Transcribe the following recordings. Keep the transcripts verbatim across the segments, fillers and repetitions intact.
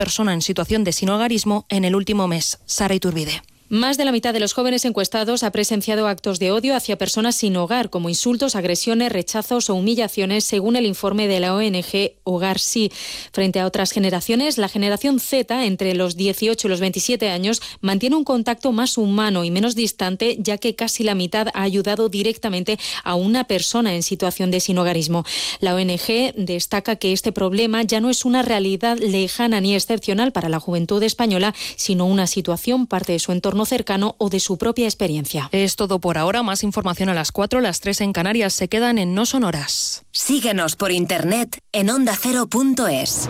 persona en situación de sinhogarismo en el último mes. Sara Iturbide. Más de la mitad de los jóvenes encuestados ha presenciado actos de odio hacia personas sin hogar, como insultos, agresiones, rechazos o humillaciones, según el informe de la O N G Hogar Sí. Frente a otras generaciones, la generación Z, entre los dieciocho y los veintisiete años, mantiene un contacto más humano y menos distante, ya que casi la mitad ha ayudado directamente a una persona en situación de sinhogarismo. La O N G destaca que este problema ya no es una realidad lejana ni excepcional para la juventud española, sino una situación parte de su entorno cercano o de su propia experiencia. Es todo por ahora. Más información a las cuatro, las tres en Canarias. Se quedan en No Sonoras. Síguenos por internet en onda cero punto es.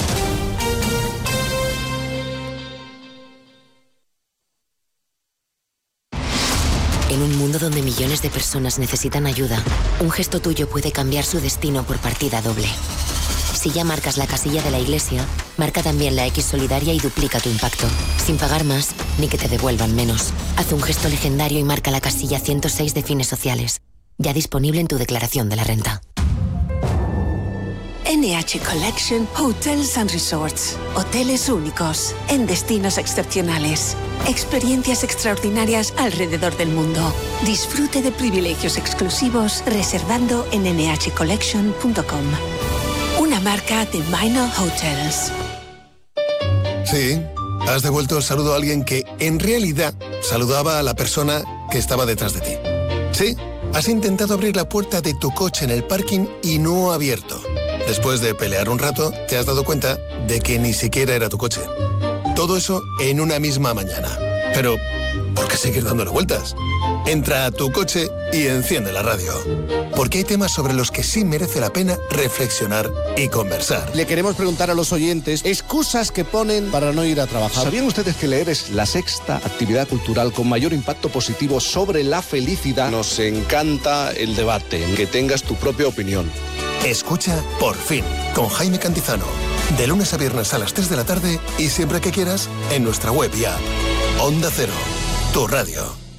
En un mundo donde millones de personas necesitan ayuda, un gesto tuyo puede cambiar su destino por partida doble. Si ya marcas la casilla de la iglesia, marca también la X solidaria y duplica tu impacto, sin pagar más ni que te devuelvan menos. Haz un gesto legendario y marca la casilla ciento seis de Fines Sociales, ya disponible en tu declaración de la renta. N H Collection Hotels and Resorts. Hoteles únicos, en destinos excepcionales. Experiencias extraordinarias alrededor del mundo. Disfrute de privilegios exclusivos reservando en ene hache collection punto com. Una marca de Minor Hotels. Sí, has devuelto el saludo a alguien que, en realidad, saludaba a la persona que estaba detrás de ti. Sí, has intentado abrir la puerta de tu coche en el parking y no ha abierto. Después de pelear un rato, te has dado cuenta de que ni siquiera era tu coche. Todo eso en una misma mañana. Pero, ¿por qué seguir dándole vueltas? Entra a tu coche y enciende la radio. Porque hay temas sobre los que sí merece la pena reflexionar y conversar. Le queremos preguntar a los oyentes excusas que ponen para no ir a trabajar. ¿Sabían ustedes que leer es la sexta actividad cultural con mayor impacto positivo sobre la felicidad? Nos encanta el debate, que tengas tu propia opinión. Escucha Por Fin, con Jaime Cantizano. De lunes a viernes a las tres de la tarde y siempre que quieras en nuestra web y app. Onda Cero, tu radio.